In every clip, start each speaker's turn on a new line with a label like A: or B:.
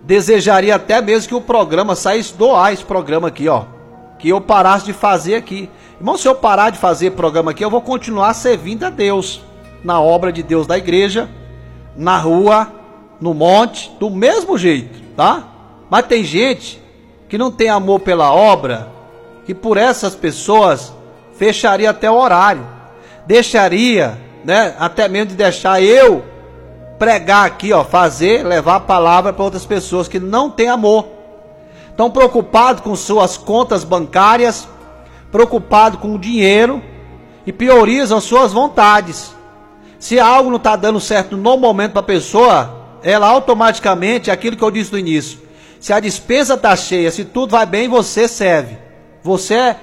A: desejaria até mesmo que o programa saísse do ar, esse programa aqui, ó. Que eu parasse de fazer aqui. Irmão, se eu parar de fazer programa aqui, eu vou continuar servindo a Deus. Na obra de Deus da igreja, na rua, no monte, do mesmo jeito, tá? Mas tem gente que não tem amor pela obra, que por essas pessoas fecharia até o horário. Deixaria, né, até mesmo de deixar eu pregar aqui, ó, levar a palavra para outras pessoas que não têm amor. Estão preocupados com suas contas bancárias, preocupados com o dinheiro e priorizam suas vontades. Se algo não está dando certo no momento para a pessoa, ela automaticamente, aquilo que eu disse no início, se a despensa está cheia, se tudo vai bem, você serve. Você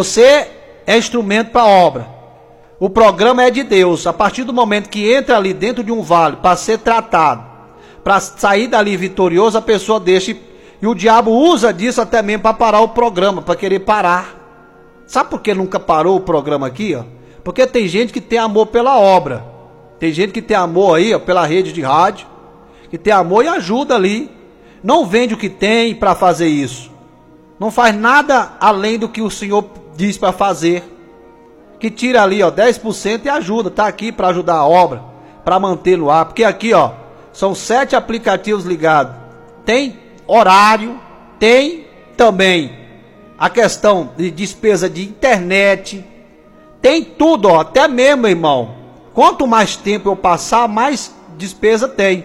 A: é instrumento para a obra. O programa é de Deus. A partir do momento que entra ali dentro de um vale para ser tratado, para sair dali vitorioso, a pessoa deixa. E o diabo usa disso até mesmo para parar o programa, para querer parar. Sabe por que nunca parou o programa aqui? Ó? Porque tem gente que tem amor pela obra. Tem gente que tem amor aí, ó, pela rede de rádio, que tem amor e ajuda ali. Não vende o que tem para fazer isso. Não faz nada além do que o Senhor diz para fazer. Que tira ali, ó, 10% e ajuda. Tá aqui para ajudar a obra, para manter no ar. Porque aqui, ó, são 7 aplicativos ligados. Tem horário, tem também a questão de despesa de internet. Tem tudo, ó, até mesmo, irmão. Quanto mais tempo eu passar, mais despesa tem.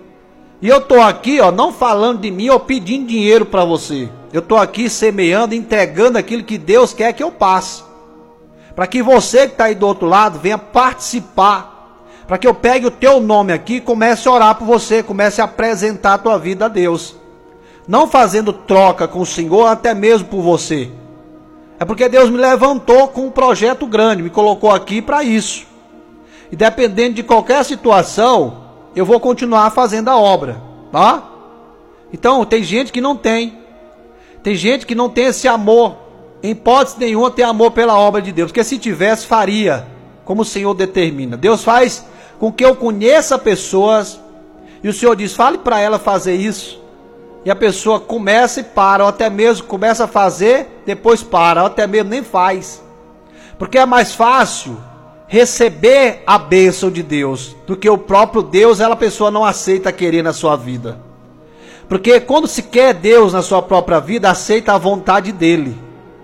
A: E eu tô aqui, ó, não falando de mim ou pedindo dinheiro para você. Eu tô aqui semeando, entregando aquilo que Deus quer que eu passe. Para que você que está aí do outro lado venha participar. Para que eu pegue o teu nome aqui e comece a orar por você, comece a apresentar a tua vida a Deus. Não fazendo troca com o Senhor, até mesmo por você. É porque Deus me levantou com um projeto grande, me colocou aqui para isso. E dependendo de qualquer situação, eu vou continuar fazendo a obra, tá? Então, tem gente que não tem. Tem gente que não tem esse amor. Em hipótese nenhuma tem amor pela obra de Deus. Porque se tivesse, faria como o Senhor determina. Deus faz com que eu conheça pessoas. E o Senhor diz, fale para ela fazer isso. E a pessoa começa e para. Ou até mesmo começa a fazer, depois para. Ou até mesmo nem faz. Porque é mais fácil receber a bênção de Deus do que o próprio Deus, a pessoa não aceita querer na sua vida. Porque quando se quer Deus na sua própria vida, aceita a vontade dele.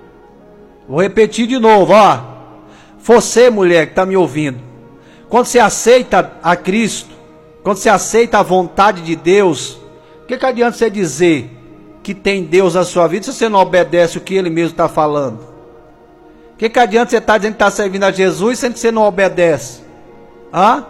A: Vou repetir de novo, ó. Você, mulher que está me ouvindo, quando você aceita a Cristo, quando você aceita a vontade de Deus, o que adianta você dizer que tem Deus na sua vida se você não obedece o que Ele mesmo está falando? O que adianta você estar dizendo que está servindo a Jesus sendo que você não obedece? Hã?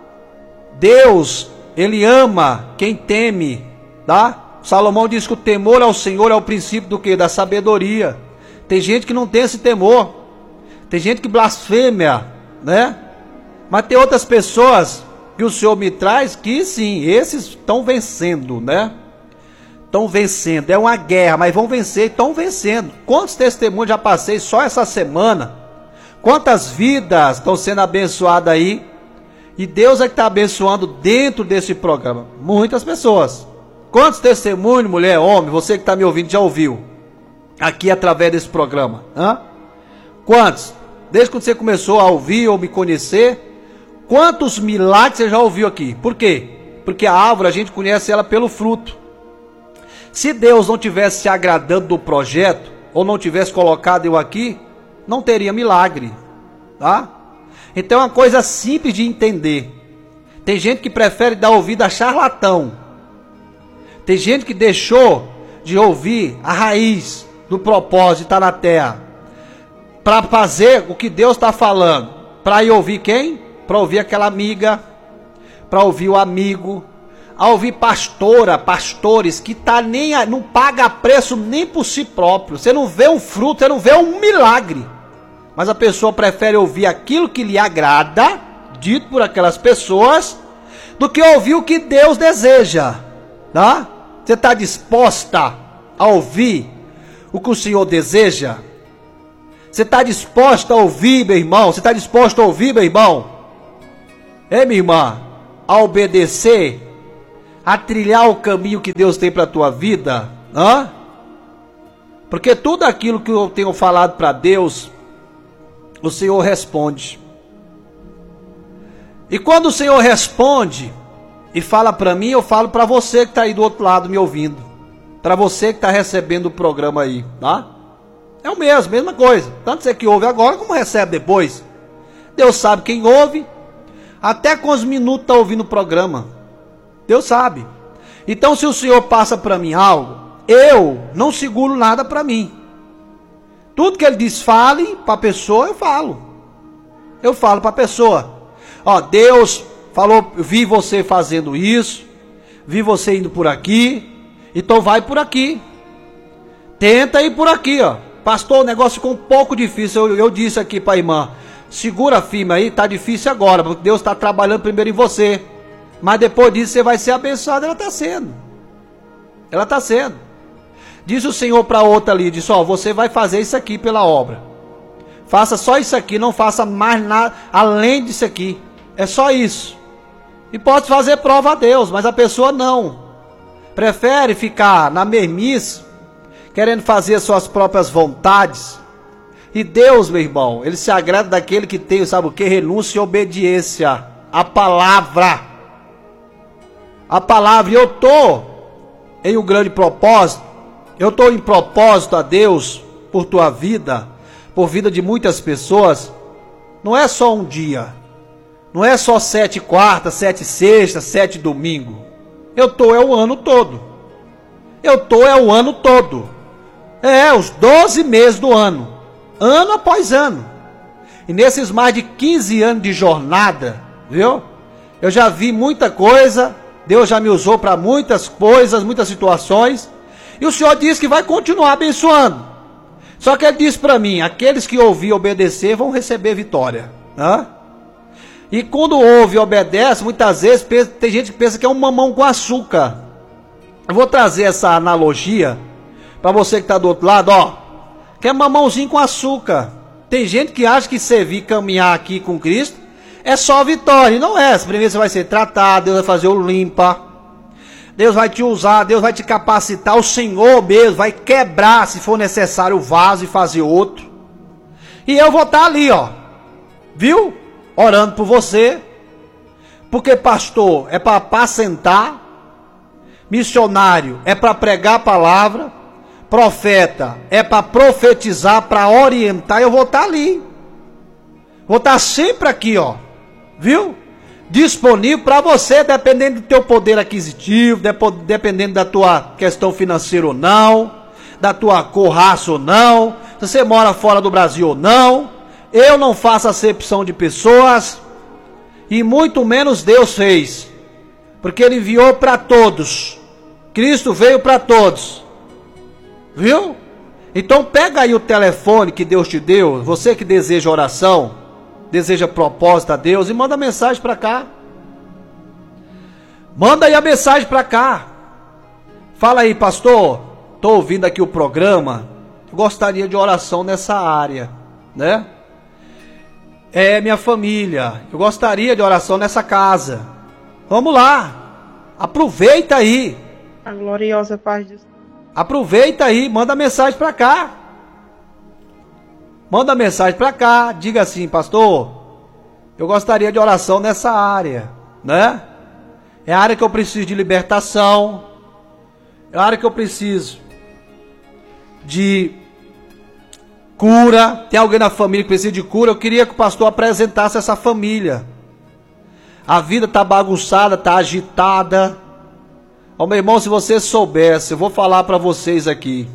A: Deus, Ele ama quem teme, tá? Salomão diz que o temor ao Senhor é o princípio do quê? Da sabedoria. Tem gente que não tem esse temor. Tem gente que blasfêmia, né? Mas tem outras pessoas que o Senhor me traz que sim, esses estão vencendo, né? Estão vencendo, é uma guerra, mas vão vencer, estão vencendo. Quantos testemunhos já passei só essa semana? Quantas vidas estão sendo abençoadas aí? E Deus é que está abençoando dentro desse programa. Muitas pessoas. Quantos testemunhos, mulher, homem, você que está me ouvindo já ouviu? Aqui através desse programa. Hã? Quantos? Desde quando você começou a ouvir ou me conhecer, quantos milagres você já ouviu aqui? Por quê? Porque a árvore a gente conhece ela pelo fruto. Se Deus não tivesse se agradando do projeto, ou não tivesse colocado eu aqui, não teria milagre, tá? Então é uma coisa simples de entender. Tem gente que prefere dar ouvido a charlatão. Tem gente que deixou de ouvir a raiz do propósito de estar na terra, para fazer o que Deus está falando. Para ir ouvir quem? Para ouvir aquela amiga, para ouvir o amigo, a ouvir pastores que não paga preço nem por si próprio. Você não vê um fruto, você não vê um milagre. Mas a pessoa prefere ouvir aquilo que lhe agrada, dito por aquelas pessoas, do que ouvir o que Deus deseja, tá? Você está disposta a ouvir o que o Senhor deseja? Você está disposta a ouvir, meu irmão? Você está disposto a ouvir, meu irmão? Minha irmã? A obedecer a trilhar o caminho que Deus tem para a tua vida? Hã? Porque tudo aquilo que eu tenho falado para Deus, o Senhor responde. E quando o Senhor responde e fala para mim, eu falo para você que está aí do outro lado me ouvindo. Para você que está recebendo o programa aí, tá? É o mesmo, mesma coisa. Tanto você que ouve agora como recebe depois. Deus sabe quem ouve, até quantos minutos está ouvindo o programa. Deus sabe. Então se o Senhor passa para mim algo, eu não seguro nada para mim. Tudo que Ele diz fale para a pessoa, eu falo. Eu falo para a pessoa. Ó, Deus falou, vi você fazendo isso, vi você indo por aqui, então vai por aqui. Tenta ir por aqui, ó. Pastor, o negócio ficou um pouco difícil. Eu disse aqui para a irmã, segura firme aí, tá difícil agora, porque Deus está trabalhando primeiro em você. Mas depois disso você vai ser abençoado. Ela está sendo. Ela está sendo. Disse o Senhor para outra ali, disse, ó, você vai fazer isso aqui pela obra. Faça só isso aqui, não faça mais nada além disso aqui. É só isso. E pode fazer prova a Deus, mas a pessoa não. Prefere ficar na mesmice, querendo fazer suas próprias vontades. E Deus, meu irmão, Ele se agrada daquele que tem, sabe o que? Renúncia e obediência à palavra. A palavra, e eu estou em um grande propósito. Eu estou em propósito a Deus por tua vida, por vida de muitas pessoas. Não é só um dia. Não é só 7 quartas, 7 sextas, 7 domingo. Eu estou o ano todo. Eu estou o ano todo. Os 12 meses do ano. Ano após ano. E nesses mais de 15 anos de jornada, viu? Eu já vi muita coisa. Deus já me usou para muitas coisas, muitas situações. E o Senhor disse que vai continuar abençoando. Só que Ele disse para mim, aqueles que ouvir e obedecer vão receber vitória. Hã? E quando ouve e obedece, muitas vezes tem gente que pensa que é um mamão com açúcar. Eu vou trazer essa analogia para você que está do outro lado, ó. Que é mamãozinho com açúcar. Tem gente que acha que servir, caminhar aqui com Cristo é só vitória. E não é. Primeiro você vai ser tratado, Deus vai fazer o limpa. Deus vai te usar, Deus vai te capacitar. O Senhor mesmo vai quebrar, se for necessário, o vaso e fazer outro. E eu vou estar ali, ó. Viu? Orando por você. Porque pastor é para apacentar. Missionário é para pregar a palavra. Profeta é para profetizar, para orientar. Eu vou estar ali. Vou estar sempre aqui, ó. Viu? Disponível para você, dependendo do teu poder aquisitivo, dependendo da tua questão financeira ou não, da tua cor, raça ou não, se você mora fora do Brasil ou não. Eu não faço acepção de pessoas, e muito menos Deus fez, porque Ele enviou para todos. Cristo veio para todos. Viu? Então pega aí o telefone que Deus te deu, você que deseja oração, deseja propósito a Deus, e manda mensagem para cá. Manda aí a mensagem para cá. Fala aí, pastor, estou ouvindo aqui o programa, gostaria de oração nessa área, né? É minha família, eu gostaria de oração nessa casa. Vamos lá, aproveita aí.
B: A gloriosa paz de Deus.
A: Aproveita aí, manda mensagem para cá. Manda mensagem para cá, diga assim, pastor, eu gostaria de oração nessa área, né? É a área que eu preciso de libertação, é a área que eu preciso de cura. Tem alguém na família que precisa de cura? Eu queria que o pastor apresentasse essa família. A vida está bagunçada, está agitada. Ó, meu irmão, se você soubesse, eu vou falar para vocês aqui.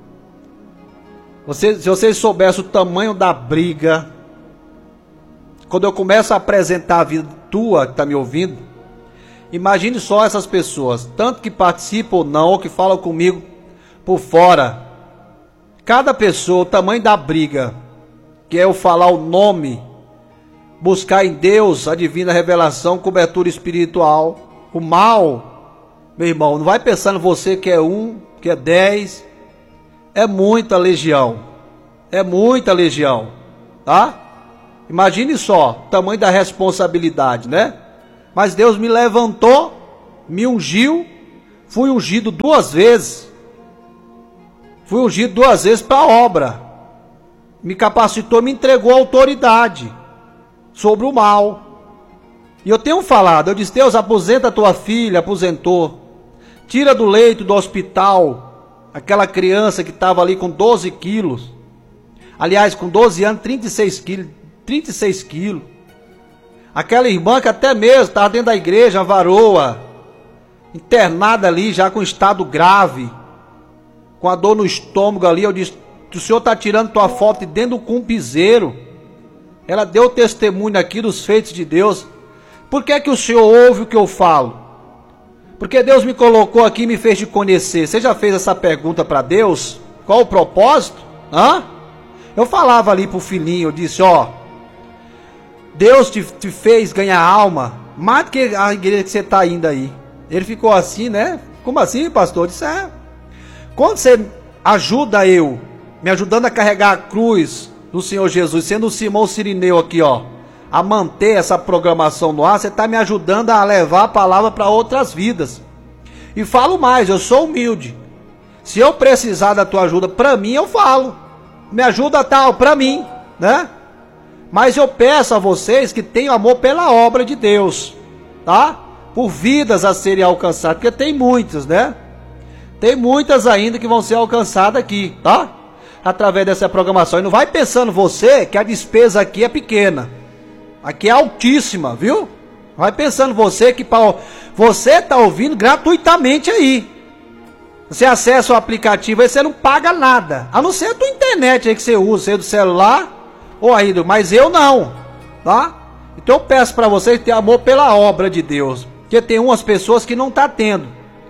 A: Se vocês soubessem o tamanho da briga, quando eu começo a apresentar a vida tua, que está me ouvindo, imagine só essas pessoas, tanto que participam ou não, ou que falam comigo por fora. Cada pessoa, o tamanho da briga, que é eu falar o nome, buscar em Deus a divina revelação, cobertura espiritual. O mal, meu irmão, não vai pensando você que é 1, que é 10, é muita legião, tá? Imagine só, o tamanho da responsabilidade, né? Mas Deus me levantou, me ungiu, fui ungido 2 vezes. Fui ungido 2 vezes para a obra. Me capacitou, me entregou autoridade sobre o mal. E eu tenho falado, eu disse, Deus, aposenta a tua filha, aposentou. Tira do leito do hospital aquela criança que estava ali com 12 quilos. Aliás, com 12 anos, 36 quilos. 36 quilos. Aquela irmã que até mesmo estava dentro da igreja, a varoa, internada ali já com estado grave, com a dor no estômago ali. Eu disse, o senhor está tirando tua foto de dentro com um piseiro. Ela deu testemunho aqui dos feitos de Deus. Por que o senhor ouve o que eu falo? Porque Deus me colocou aqui e me fez te conhecer. Você já fez essa pergunta para Deus? Qual o propósito? Eu falava ali pro filhinho, eu disse, Deus te fez ganhar alma, mais do que a igreja que você está indo aí. Ele ficou assim, né? Como assim, pastor? Eu disse, quando você ajuda eu, me ajudando a carregar a cruz do Senhor Jesus, sendo o Simão Sirineu aqui, a manter essa programação no ar, você está me ajudando a levar a palavra para outras vidas. E falo mais, eu sou humilde. Se eu precisar da tua ajuda, para mim eu falo. Me ajuda tal, para mim, né? Mas eu peço a vocês que tenham amor pela obra de Deus, tá? Por vidas a serem alcançadas, porque tem muitas, né? Tem muitas ainda que vão ser alcançadas aqui, tá? Através dessa programação. E não vai pensando você que a despesa aqui é pequena. Aqui é altíssima, viu? Vai pensando você que você está ouvindo gratuitamente aí. Você acessa o aplicativo aí, você não paga nada. A não ser a tua internet aí que você usa, seja do celular ou aí, mas eu não, tá? Então eu peço para vocês ter amor pela obra de Deus. Porque tem umas pessoas que não tá tendo.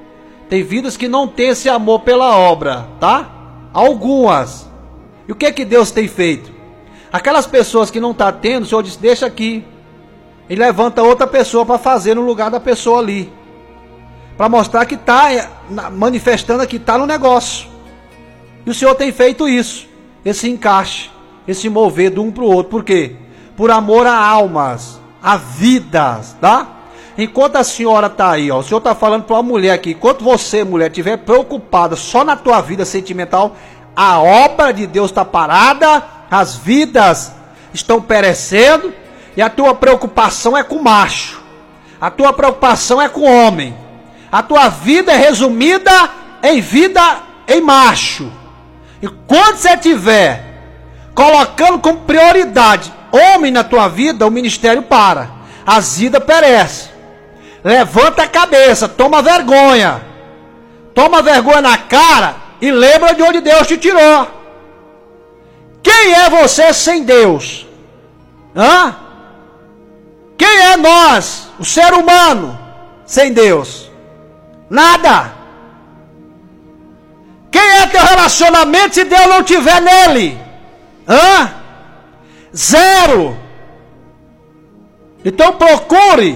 A: Tem vidas que não tem esse amor pela obra, tá? Algumas. E o que Deus tem feito? Aquelas pessoas que não tá tendo, o Senhor diz, deixa aqui. E levanta outra pessoa para fazer no lugar da pessoa ali. Para mostrar que tá manifestando que tá no negócio. E o Senhor tem feito isso. Esse encaixe, esse mover de um para o outro. Por quê? Por amor a almas, a vidas, tá? Enquanto a senhora tá aí, o Senhor tá falando para uma mulher aqui, enquanto você, mulher, estiver preocupada só na tua vida sentimental, a obra de Deus está parada, as vidas estão perecendo, e a tua preocupação é com o macho, a tua preocupação é com o homem, a tua vida é resumida em vida em macho. E quando você estiver colocando como prioridade homem na tua vida, o ministério para, as vidas perecem. Levanta a cabeça, toma vergonha na cara e lembra de onde Deus te tirou. Quem é você sem Deus? Quem é nós, o ser humano, sem Deus? Nada. Quem é teu relacionamento se Deus não tiver nele? Zero. Então procure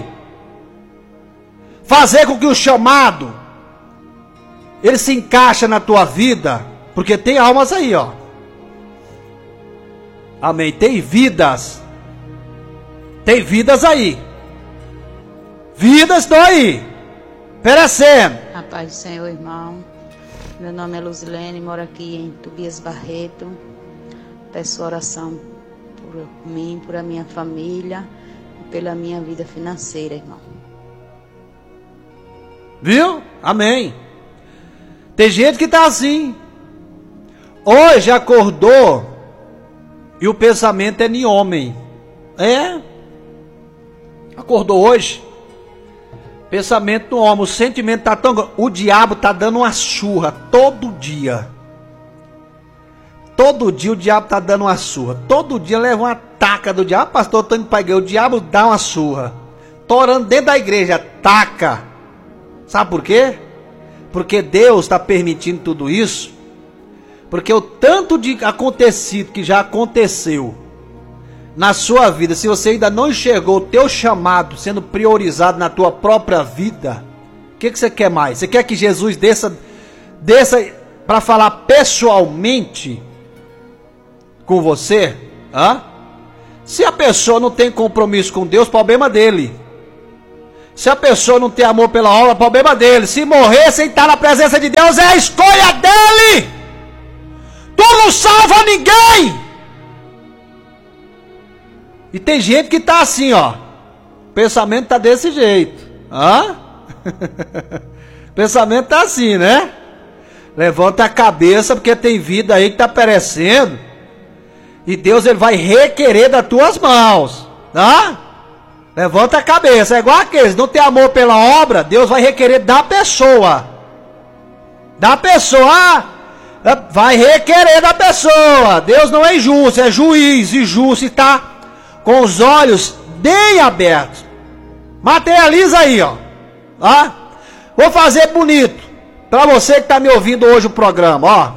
A: fazer com que o chamado ele se encaixe na tua vida, porque tem almas aí, amém, tem vidas aí, vidas estão aí perecendo.
C: A paz do Senhor, irmão. Meu nome é Luzilene, moro aqui em Tobias Barreto. Peço oração por mim, por a minha família e pela minha vida financeira, irmão.
A: Viu? Amém. Tem gente que está assim. Hoje acordou e o pensamento é em homem. Acordou hoje. Pensamento no homem. O sentimento está tão... O diabo está dando uma surra todo dia. Todo dia o diabo está dando uma surra. Todo dia leva uma taca do diabo. Pastor, estou indo para a igreja. O diabo dá uma surra. Estou orando dentro da igreja. Taca. Sabe por quê? Porque Deus está permitindo tudo isso. Porque o tanto de acontecido que já aconteceu na sua vida, se você ainda não enxergou o teu chamado sendo priorizado na tua própria vida, o que você quer mais? Você quer que Jesus desça para falar pessoalmente com você? Se a pessoa não tem compromisso com Deus, problema dele. Se a pessoa não tem amor pela obra, o problema dele. Se morrer sem estar na presença de Deus, é a escolha dele. Tu não salva ninguém. E tem gente que tá assim, ó. O pensamento tá desse jeito. Hã? O pensamento tá assim, né? Levanta a cabeça, porque tem vida aí que tá perecendo. E Deus, ele vai requerer das tuas mãos. Tá? Levanta a cabeça. É igual aqueles, não tem amor pela obra, Deus vai requerer da pessoa. Da pessoa. Vai requerer da pessoa. Deus não é injusto, é juiz e justo. E tá com os olhos bem abertos. Materializa aí, ó. Tá? Vou fazer bonito. Pra você que tá me ouvindo hoje o programa, ó.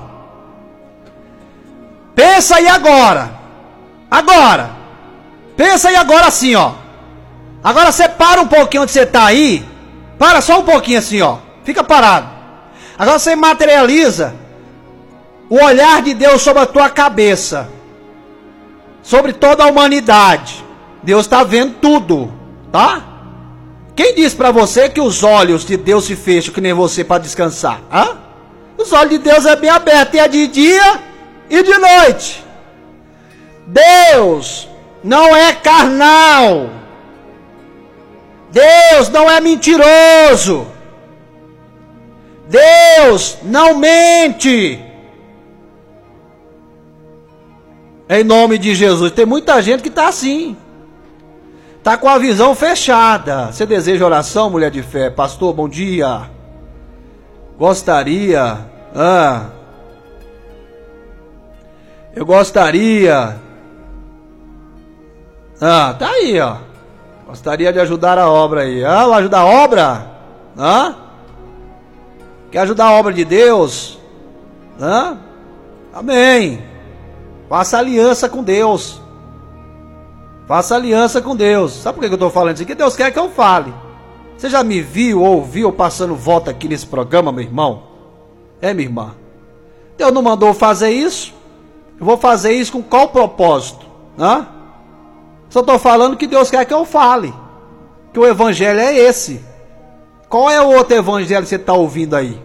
A: Pensa aí agora. Agora. Pensa aí agora assim, ó. Agora você para um pouquinho onde você tá aí. Para só um pouquinho assim, ó. Fica parado. Agora você materializa o olhar de Deus sobre a tua cabeça. Sobre toda a humanidade. Deus está vendo tudo, tá? Quem disse para você que os olhos de Deus se fecham que nem você para descansar? Hã? Os olhos de Deus é bem abertos, é de dia e de noite. Deus não é carnal. Deus não é mentiroso. Deus não mente. Em nome de Jesus. Tem muita gente que está assim. Está com a visão fechada. Você deseja oração, mulher de fé? Pastor, bom dia. Gostaria. Eu gostaria. Tá aí, ó. Gostaria de ajudar a obra aí. Vai ajudar a obra? Quer ajudar a obra de Deus? Amém. Faça aliança com Deus. Faça aliança com Deus. Sabe por que eu estou falando isso? Porque Deus quer que eu fale. Você já me viu ou ouviu passando volta aqui nesse programa, meu irmão? Minha irmã. Deus não mandou fazer isso. Eu vou fazer isso com qual propósito? Só estou falando que Deus quer que eu fale. Que o evangelho é esse. Qual é o outro evangelho que você está ouvindo aí?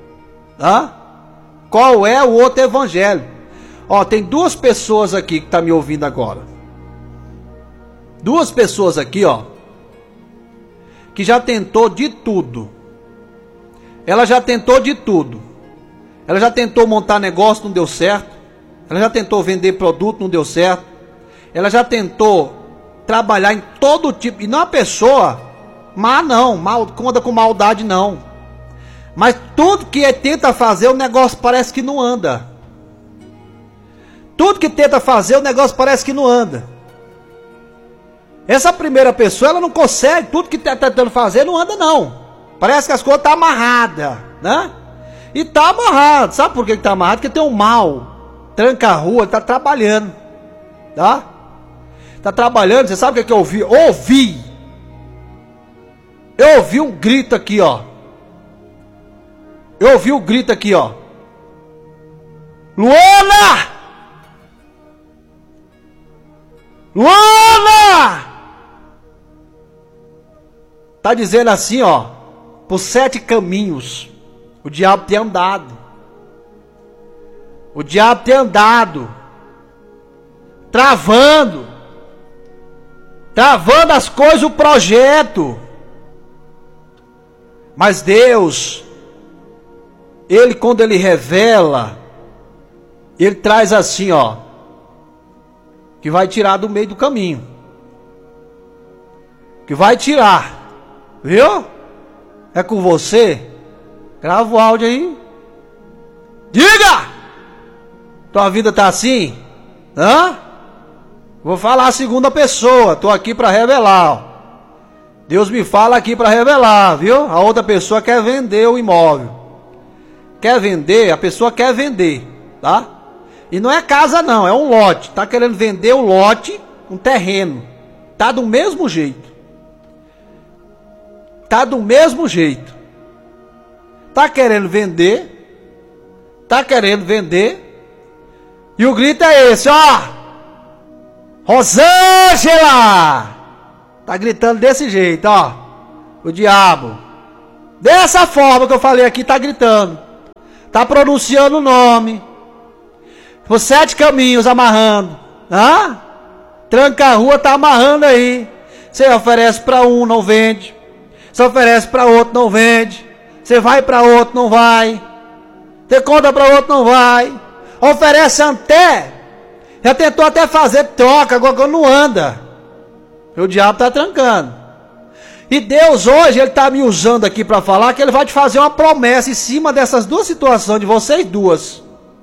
A: Qual é o outro evangelho? Ó, tem duas pessoas aqui que estão me ouvindo agora. Duas pessoas aqui, ó. Que já tentou de tudo. Ela já tentou de tudo. Ela já tentou montar negócio, não deu certo. Ela já tentou vender produto, não deu certo. Ela já tentou trabalhar em todo tipo. E não é uma pessoa má, não. Anda com maldade, não. Mas tudo que tenta fazer, o negócio parece que não anda. Tudo que tenta fazer, o negócio parece que não anda. Essa primeira pessoa, ela não consegue. Tudo que está tentando fazer, não anda, não. Parece que as coisas estão amarradas, né? E está amarrado. Sabe por que está amarrado? Porque tem um mal. Tranca a rua, está trabalhando. Tá? Está trabalhando. Você sabe o que eu ouvi? Eu ouvi um grito aqui, ó. Eu ouvi um grito aqui, ó. Luana! Luana! Tá dizendo assim, ó. Por 7 caminhos o diabo tem andado. O diabo tem andado. Travando as coisas, o projeto. Mas Deus, Ele quando Ele revela, Ele traz assim, ó, que vai tirar do meio do caminho. Que vai tirar. Viu? É com você? Grava o áudio aí. Diga! Tua vida tá assim? Vou falar a segunda pessoa. Tô aqui para revelar, ó. Deus me fala aqui para revelar, viu? A outra pessoa quer vender o imóvel. Quer vender? A pessoa quer vender, tá? E não é casa não, é um lote. Tá querendo vender o lote, um terreno. Tá do mesmo jeito. Tá do mesmo jeito. Tá querendo vender. Tá querendo vender. E o grito é esse, ó. Rosângela! Tá gritando desse jeito, ó. O diabo, dessa forma que eu falei aqui, está gritando, está pronunciando o nome, por 7 caminhos amarrando, tranca a rua, está amarrando aí. Você oferece para um, não vende. Você oferece para outro, não vende. Você vai para outro, não vai. Você conta para outro, não vai. Oferece até, já tentou até fazer troca, agora não anda. O diabo está trancando. E Deus hoje, Ele está me usando aqui para falar que Ele vai te fazer uma promessa em cima dessas duas situações, de vocês duas.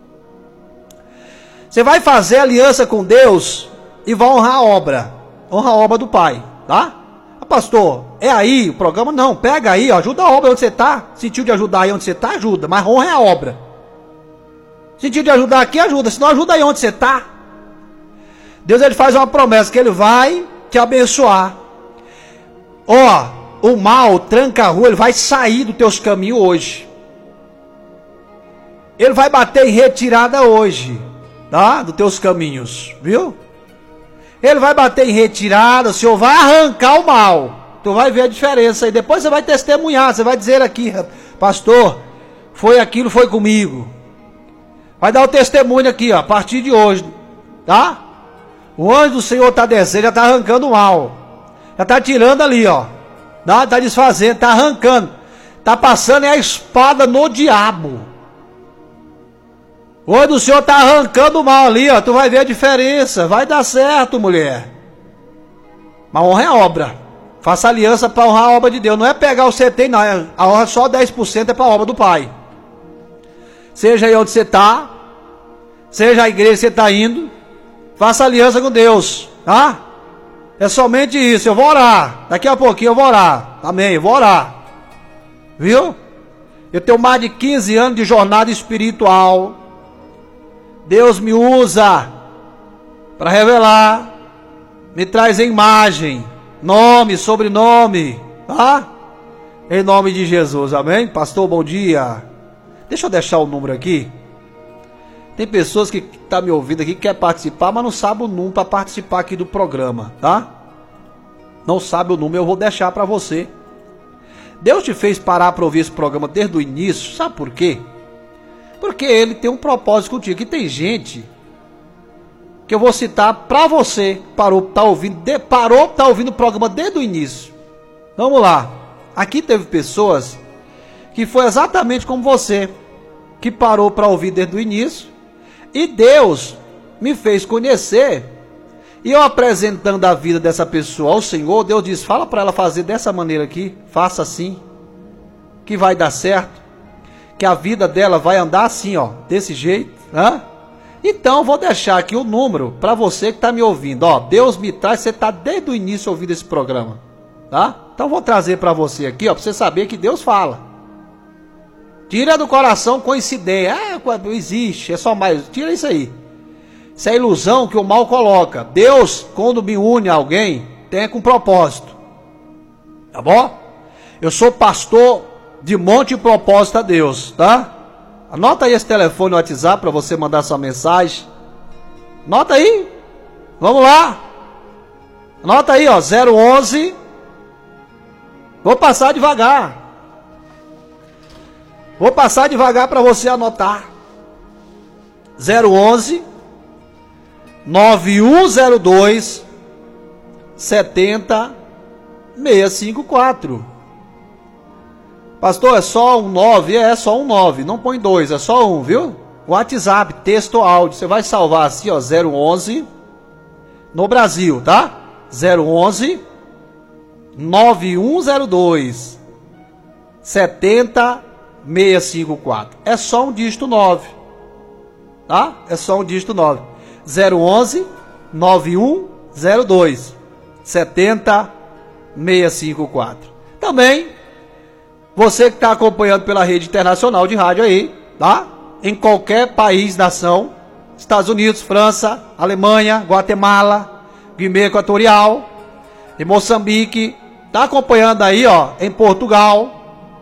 A: Você vai fazer aliança com Deus e vai honrar a obra do Pai, tá? Pastor, é aí o programa? Não, pega aí, ó, ajuda a obra onde você está. Sentiu de ajudar aí onde você está, ajuda, mas honra é a obra. Sentiu de ajudar aqui, ajuda, senão ajuda aí onde você está. Deus, Ele faz uma promessa que Ele vai te abençoar. Ó, o mal, tranca a rua, ele vai sair dos teus caminhos hoje. Ele vai bater em retirada hoje, tá? Dos teus caminhos, viu? Ele vai bater em retirada, o Senhor vai arrancar o mal. Tu vai ver a diferença aí. Depois você vai testemunhar, você vai dizer aqui, pastor, foi aquilo, foi comigo. Vai dar o testemunho aqui, ó, a partir de hoje, tá? O anjo do Senhor está descendo, já está arrancando o mal. Já está tirando ali, ó. Está desfazendo, está arrancando. Está passando a espada no diabo. O anjo do Senhor está arrancando o mal ali, ó. Tu vai ver a diferença. Vai dar certo, mulher. Mas honra é a obra. Faça aliança para honrar a obra de Deus. Não é pegar o que você tem, não. A honra só 10% é para a obra do Pai. Seja aí onde você está, seja a igreja que você está indo, faça aliança com Deus, tá? É somente isso. Eu vou orar. Daqui a pouquinho eu vou orar. Amém. Eu vou orar. Viu? Eu tenho mais de 15 anos de jornada espiritual. Deus me usa para revelar. Me traz a imagem, nome, sobrenome, tá? Em nome de Jesus. Amém? Pastor, bom dia. Deixa eu deixar o número aqui. Tem pessoas que estão me ouvindo aqui, que quer participar, mas não sabe o número para participar aqui do programa, tá? Não sabe o número, eu vou deixar para você. Deus te fez parar para ouvir esse programa desde o início, sabe por quê? Porque Ele tem um propósito contigo. Que tem gente que eu vou citar para você, parou, tá ouvindo o programa desde o início. Vamos lá. Aqui teve pessoas que foi exatamente como você, que parou para ouvir desde o início. E Deus me fez conhecer. E eu apresentando a vida dessa pessoa ao Senhor, Deus diz, fala para ela fazer dessa maneira aqui, faça assim, que vai dar certo, que a vida dela vai andar assim, ó, desse jeito, né? Então eu vou deixar aqui o número para você que está me ouvindo, ó, Deus me traz, você está desde o início ouvindo esse programa, tá? Então eu vou trazer para você aqui, ó, para você saber que Deus fala. Tira do coração coincidência. Não existe, é só mais. Tira isso aí. Isso é ilusão que o mal coloca. Deus, quando me une a alguém, tem com propósito. Tá bom? Eu sou pastor de monte e propósito a Deus, tá? Anota aí esse telefone no WhatsApp para você mandar sua mensagem. Anota aí. Vamos lá. Anota aí, ó. 011. Vou passar devagar. Vou passar devagar para você anotar. 011 9102 70654. Pastor, é só um 9? É só um 9. Não põe 2, é só um, viu? WhatsApp, texto ou áudio. Você vai salvar assim, ó, 011 no Brasil, tá? 011 9102 70654. É só um dígito 9, tá? É só um dígito 9. 011 9102 70654. Também você que está acompanhando pela rede internacional de rádio aí, tá? Em qualquer país, nação, Estados Unidos, França, Alemanha, Guatemala, Guiné Equatorial, em Moçambique, tá acompanhando aí, ó, em Portugal,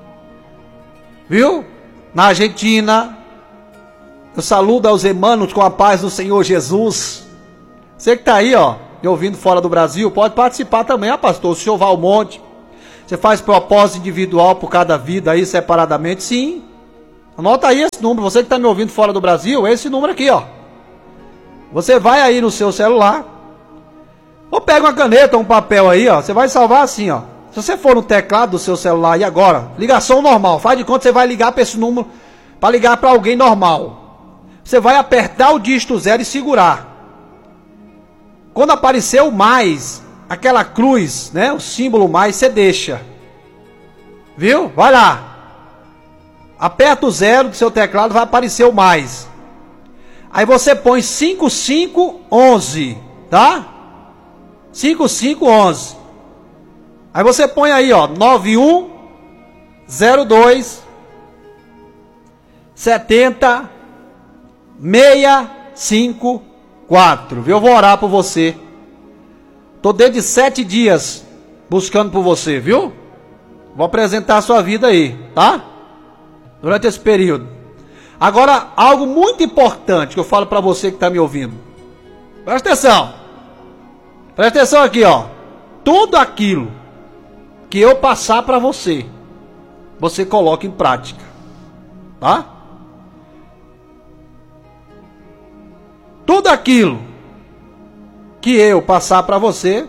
A: viu? Na Argentina. Eu saludo aos irmãos com a paz do Senhor Jesus. Você que está aí, ó, me ouvindo fora do Brasil, pode participar também, pastor. O senhor Valmonte, Você faz propósito individual por cada vida aí, separadamente? Sim. Anota aí esse número. Você que está me ouvindo fora do Brasil, esse número aqui, ó. Você vai aí no seu celular, ou pega uma caneta, um papel aí, ó. Você vai salvar assim, ó. Se você for no teclado do seu celular e agora, ligação normal, faz de conta que você vai ligar para esse número, para ligar para alguém normal. Você vai apertar o dígito 0 e segurar. Quando aparecer o mais, aquela cruz, né, o símbolo mais, você deixa. Viu? Vai lá. Aperta o 0 do seu teclado, vai aparecer o mais. Aí você põe 5511, tá? 5511. Aí você põe aí, ó, 9102 70 654. Viu? Eu vou orar por você. Tô desde 7 dias buscando por você, viu? Vou apresentar a sua vida aí, tá? Durante esse período. Agora, algo muito importante que eu falo para você que está me ouvindo. Presta atenção. Presta atenção aqui, ó. Tudo aquilo que eu passar para você, você coloca em prática. Tá? Tudo aquilo que eu passar para você,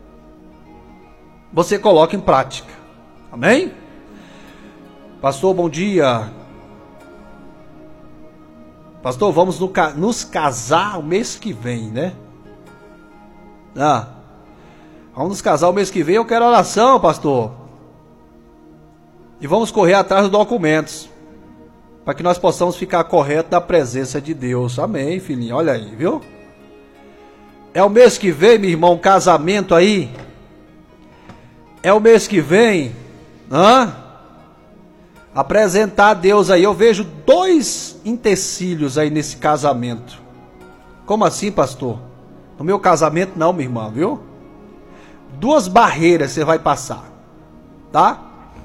A: você coloca em prática. Amém? Pastor, bom dia. Pastor, vamos nos casar o mês que vem, né? Vamos nos casar o mês que vem. Eu quero oração, pastor. E vamos correr atrás dos documentos, para que nós possamos ficar correto na presença de Deus. Amém, filhinho. Olha aí, viu? É o mês que vem, meu irmão, casamento aí. É o mês que vem. Apresentar a Deus aí. Eu vejo 2 empecilhos aí nesse casamento. Como assim, pastor? No meu casamento não, minha irmã, viu? 2 barreiras você vai passar, tá?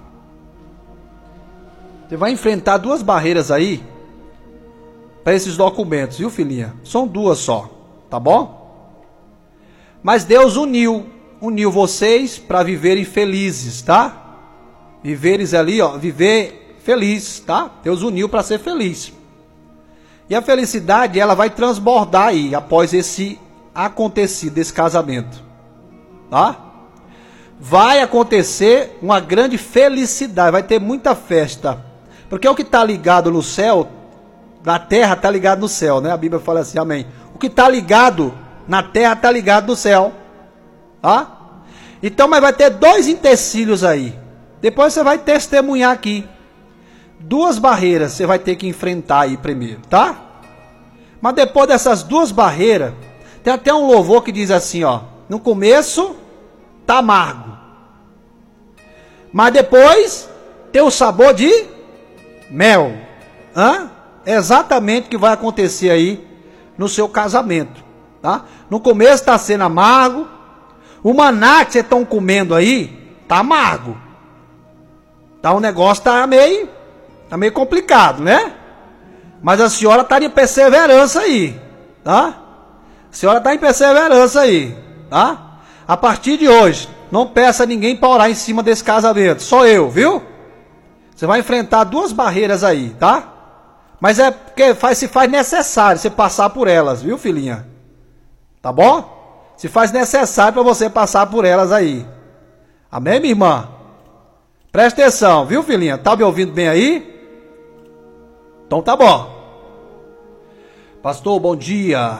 A: Você vai enfrentar 2 barreiras aí para esses documentos, viu, filhinha? São 2 só, tá bom? Mas Deus uniu vocês para viverem felizes, tá? Viveres ali, ó, viver feliz, tá? Deus uniu para ser feliz. E a felicidade, ela vai transbordar aí após esse acontecido, esse casamento, tá? Vai acontecer uma grande felicidade, vai ter muita festa, porque o que está ligado no céu, na terra está ligado no céu, né? A Bíblia fala assim, amém. O que está ligado na terra está ligado no céu, tá? Então, mas vai ter 2 empecilhos aí. Depois você vai testemunhar aqui. 2 barreiras você vai ter que enfrentar aí primeiro, tá? Mas depois dessas 2 barreiras, tem até um louvor que diz assim, ó. No começo, tá amargo. Mas depois, tem o sabor de mel. É exatamente o que vai acontecer aí no seu casamento, tá? No começo está sendo amargo. O maná que vocês estão comendo aí, tá amargo. Tá, o negócio tá meio complicado, né? Mas a senhora tá em perseverança aí, tá? A senhora tá em perseverança aí, tá? A partir de hoje, não peça a ninguém para orar em cima desse casamento, só eu, viu? Você vai enfrentar 2 barreiras aí, tá? Mas é porque se faz necessário você passar por elas, viu, filhinha? Tá bom? Se faz necessário para você passar por elas aí. Amém, minha irmã? Presta atenção, viu, filhinha? Tá me ouvindo bem aí? Então tá bom. Pastor, bom dia.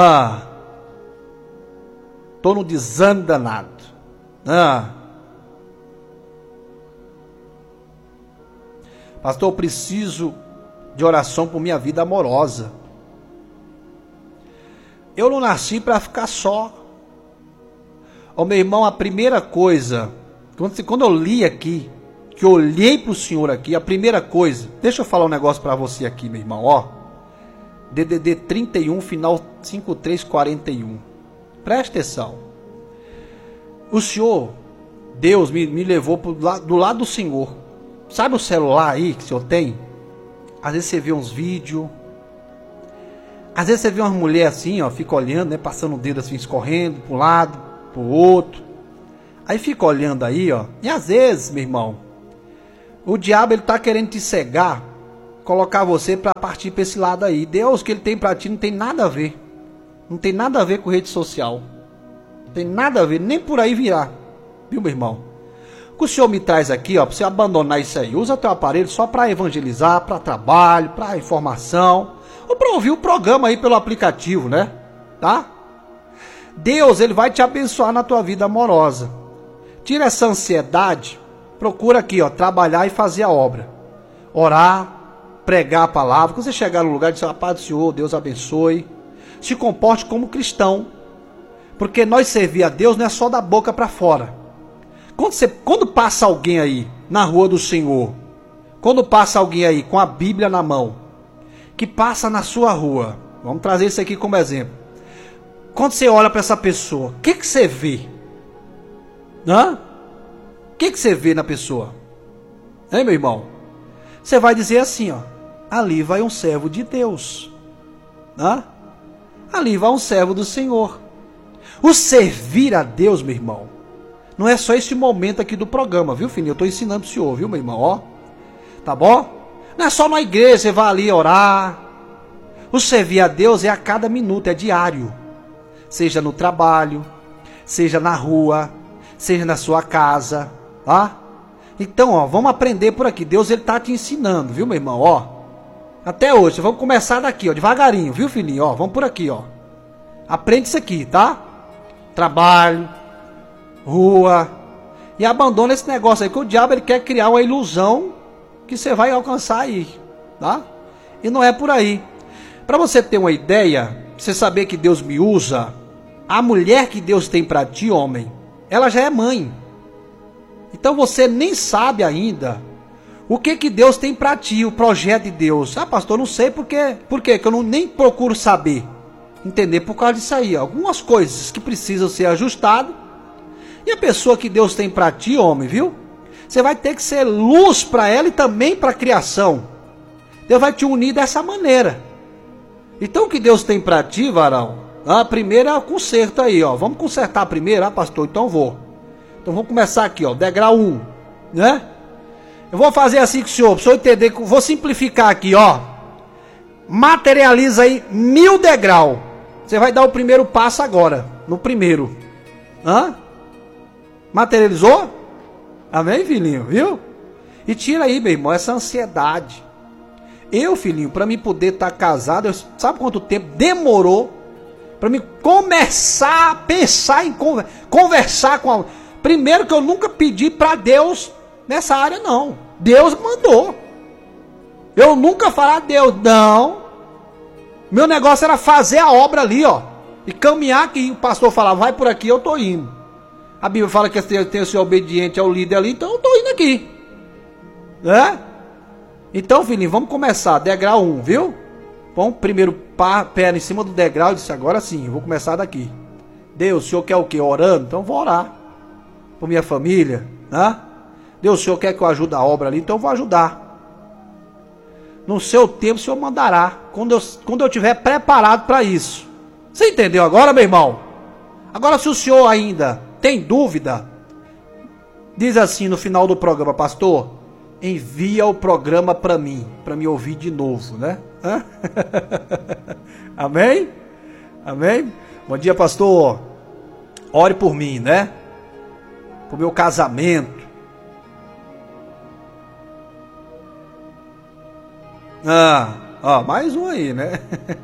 A: Tô no desânimo danado. Pastor, eu preciso de oração por minha vida amorosa. Eu não nasci para ficar só. Ô meu irmão, a primeira coisa, quando eu li aqui, que eu olhei para o Senhor aqui, a primeira coisa, deixa eu falar um negócio para você aqui, meu irmão, ó. DDD 31, final 5341. Presta atenção. O Senhor, Deus me levou do lado do Senhor. Sabe o celular aí que o Senhor tem? Às vezes você vê uns vídeos. Às vezes você vê uma mulher assim, ó, fica olhando, né, passando o dedo assim, escorrendo para um lado, para o outro. Aí fica olhando aí, ó. E às vezes, meu irmão, o diabo ele tá querendo te cegar, colocar você para partir para esse lado aí. Deus que ele tem para ti não tem nada a ver. Não tem nada a ver com rede social. Não tem nada a ver, nem por aí virá. Viu, meu irmão? O que o Senhor me traz aqui, ó, para você abandonar isso aí. Usa teu aparelho só para evangelizar, para trabalho, para informação, ou para ouvir o programa aí pelo aplicativo, né? Tá? Deus, ele vai te abençoar na tua vida amorosa. Tira essa ansiedade. Procura aqui, ó, trabalhar e fazer a obra. Orar, pregar a palavra. Quando você chegar no lugar, dizer, a paz do Senhor, Deus abençoe. Se comporte como cristão. Porque nós servir a Deus não é só da boca para fora. Quando passa alguém aí na rua do Senhor, quando passa alguém aí com a Bíblia na mão, que passa na sua rua, vamos trazer isso aqui como exemplo. Quando você olha para essa pessoa, o que você vê? Hã? O que você vê na pessoa? Hein, meu irmão? Você vai dizer assim, ó, ali vai um servo de Deus. Hã? Ali vai um servo do Senhor. O servir a Deus, meu irmão, não é só esse momento aqui do programa, viu, filhinho? Eu estou ensinando para o senhor, viu, meu irmão? Ó, tá bom? Não é só na igreja, você vai ali orar. O servir a Deus é a cada minuto, é diário. Seja no trabalho, seja na rua, seja na sua casa, tá? Então, ó, vamos aprender por aqui. Deus, ele tá te ensinando, viu, meu irmão? Ó, até hoje, vamos começar daqui, ó, devagarinho, viu, filhinho? Ó, vamos por aqui, ó. Aprende isso aqui, tá? Trabalho, rua, e abandona esse negócio aí, que o diabo ele quer criar uma ilusão que você vai alcançar aí, tá? E não é por aí. Para você ter uma ideia, você saber que Deus me usa, a mulher que Deus tem para ti, homem, ela já é mãe. Então você nem sabe ainda o que Deus tem para ti, o projeto de Deus. Ah, pastor, não sei por quê. Por quê? Que eu nem procuro saber. Entender por causa disso aí. Algumas coisas que precisam ser ajustadas. E a pessoa que Deus tem para ti, homem, viu? Você vai ter que ser luz para ela e também para a criação. Deus vai te unir dessa maneira. Então o que Deus tem para ti, varão? A primeira é o conserto aí, ó. Vamos consertar primeiro, pastor? Então vou. Então vamos começar aqui, ó. Degrau 1, né? Eu vou fazer assim com o senhor, para o senhor entender. Vou simplificar aqui, ó. Materializa aí 1000 degraus. Você vai dar o primeiro passo agora. No primeiro. Hã? Materializou? Amém, filhinho? Viu? E tira aí, meu irmão, essa ansiedade. Eu, filhinho, para mim poder estar casado, sabe quanto tempo demorou para mim começar a pensar em conversar com alguém? Primeiro que eu nunca pedi para Deus nessa área, não. Deus mandou. Eu nunca falar a Deus, não. Meu negócio era fazer a obra ali, ó. E caminhar aqui. O pastor falava, vai por aqui, eu tô indo. A Bíblia fala que tem que ser obediente ao líder ali, então eu tô indo aqui. Né? Então, filhinho, vamos começar. Degrau 1, viu? Põe o primeiro pé em cima do degrau e disse, agora sim, eu vou começar daqui. Deus, o senhor quer o quê? Orando? Então eu vou orar. Por minha família, né? Deus, o senhor quer que eu ajude a obra ali? Então eu vou ajudar. No seu tempo o senhor mandará. Quando eu estiver preparado para isso. Você entendeu agora, meu irmão? Agora, se o senhor ainda tem dúvida, diz assim no final do programa, pastor, envia o programa para mim ouvir de novo, né? Amém? Amém? Bom dia, pastor. Ore por mim, né? Pro meu casamento. Mais um aí, né?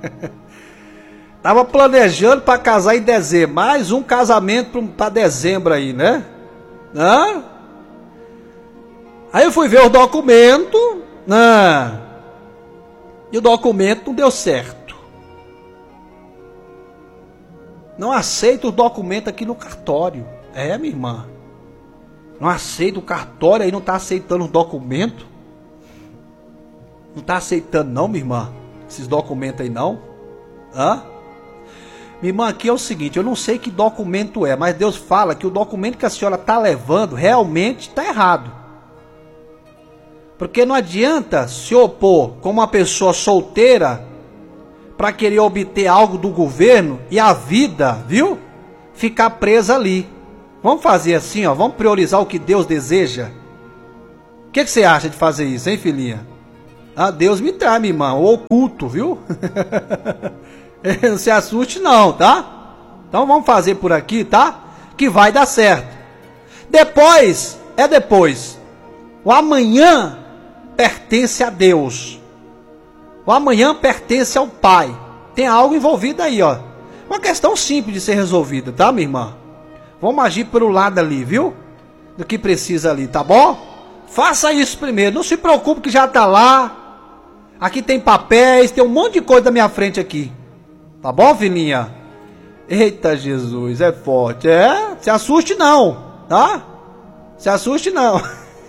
A: Tava planejando para casar em dezembro. Mais um casamento para dezembro aí, né? Aí eu fui ver o documento. E o documento não deu certo. Não aceito o documento aqui no cartório. É, minha irmã. Não aceito o cartório aí, não está aceitando os documentos. Não está aceitando não, minha irmã, esses documentos aí não. Minha irmã, aqui é o seguinte, eu não sei que documento é, mas Deus fala que o documento que a senhora está levando realmente está errado. Porque não adianta se opor como uma pessoa solteira para querer obter algo do governo e a vida, viu? Ficar presa ali. Vamos fazer assim, ó. Vamos priorizar o que Deus deseja. O que você acha de fazer isso, hein, filhinha? Ah, Deus me trai, minha irmã. O oculto, viu? Não se assuste não, tá? Então vamos fazer por aqui, tá? Que vai dar certo. Depois, o amanhã pertence a Deus. O amanhã pertence ao Pai. Tem algo envolvido aí, ó. Uma questão simples de ser resolvida, tá, minha irmã? Vamos agir pelo lado ali, viu? Do que precisa ali, tá bom? Faça isso primeiro. Não se preocupe que já tá lá. Aqui tem papéis, tem um monte de coisa da minha frente aqui. Tá bom, filhinha? Eita Jesus, é forte. É, se assuste não, tá? Se assuste não.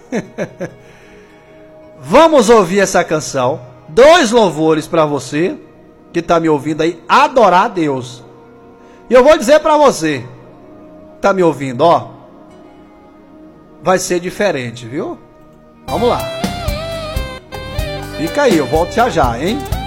A: Vamos ouvir essa canção. 2 louvores para você que tá me ouvindo aí, adorar a Deus. E eu vou dizer para você, tá me ouvindo, ó, vai ser diferente, viu? Vamos lá. Fica aí, eu volto já já, hein?